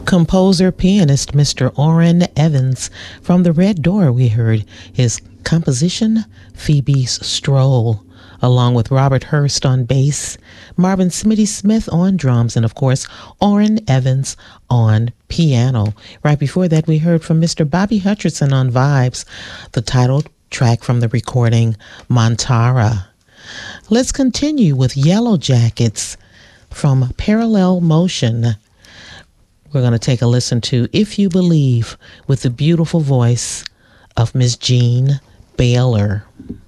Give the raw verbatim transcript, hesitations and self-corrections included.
Composer, pianist Mister Orrin Evans. From the Red Door, we heard his composition, Phoebe's Stroll, along with Robert Hurst on bass, Marvin Smitty Smith on drums, and of course, Orrin Evans on piano. Right before that, we heard from Mister Bobby Hutcherson on vibes, the title track from the recording Montara. Let's continue with Yellow Jackets from Parallel Motion. We're going to take a listen to If You Believe with the beautiful voice of Miss Jean Baylor.